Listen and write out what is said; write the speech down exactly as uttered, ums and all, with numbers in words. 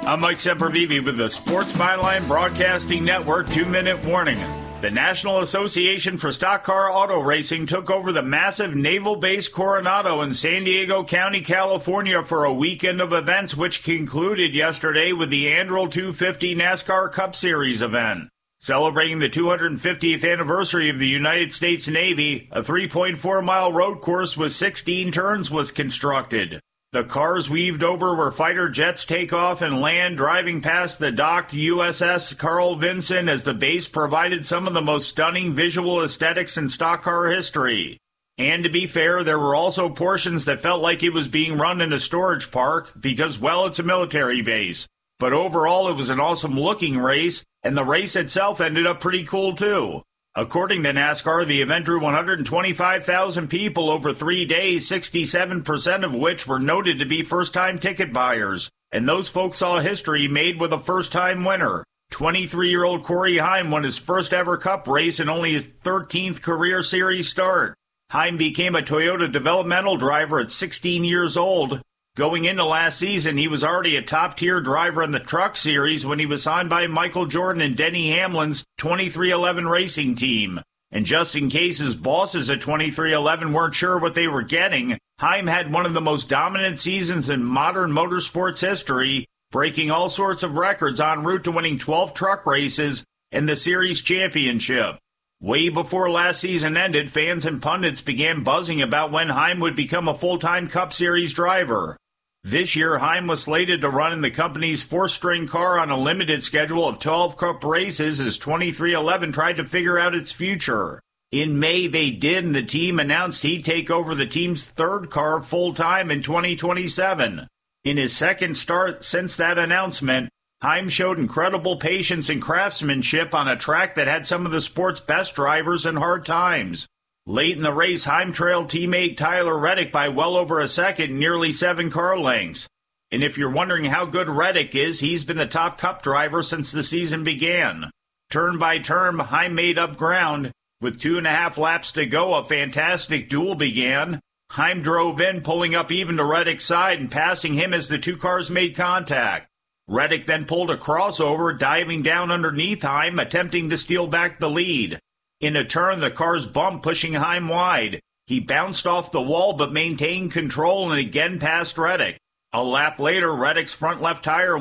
I'm Mike Sempervive with the Sports Byline Broadcasting Network two-minute warning. The National Association for Stock Car Auto Racing took over the massive Naval Base Coronado in San Diego County, California for a weekend of events, which concluded yesterday with the Anduril two fifty NASCAR Cup Series event. Celebrating the two hundred fiftieth anniversary of the United States Navy, a three point four mile road course with sixteen turns was constructed. The cars weaved over where fighter jets take off and land, driving past the docked U S S Carl Vinson as the base provided some of the most stunning visual aesthetics in stock car history. And to be fair, there were also portions that felt like it was being run in a storage park because, well, it's a military base. But overall, it was an awesome-looking race, and the race itself ended up pretty cool, too. According to NASCAR, the event drew one hundred twenty-five thousand people over three days, sixty-seven percent of which were noted to be first-time ticket buyers. And those folks saw history made with a first-time winner. twenty-three-year-old Corey Heim won his first-ever Cup race and only his thirteenth career series start. Heim became a Toyota developmental driver at sixteen years old. Going into last season, he was already a top-tier driver in the Truck Series when he was signed by Michael Jordan and Denny Hamlin's twenty-three eleven racing team. And just in case his bosses at twenty-three eleven weren't sure what they were getting, Heim had one of the most dominant seasons in modern motorsports history, breaking all sorts of records en route to winning twelve truck races and the series championship. Way before last season ended, fans and pundits began buzzing about when Heim would become a full-time Cup Series driver. This year, Heim was slated to run in the company's four-string car on a limited schedule of twelve Cup races as twenty-three eleven tried to figure out its future. In May, they did, and the team announced he'd take over the team's third car full-time in twenty twenty-seven. In his second start since that announcement, Heim showed incredible patience and craftsmanship on a track that had some of the sport's best drivers in hard times. Late in the race, Heim trailed teammate Tyler Reddick by well over a second, nearly seven car lengths. And if you're wondering how good Reddick is, he's been the top Cup driver since the season began. Turn by turn, Heim made up ground. With two and a half laps to go, a fantastic duel began. Heim drove in, pulling up even to Reddick's side and passing him as the two cars made contact. Reddick then pulled a crossover, diving down underneath Heim, attempting to steal back the lead. In a turn, the cars bumped, pushing Heim wide. He bounced off the wall but maintained control and again passed Reddick. A lap later, Reddick's front left tire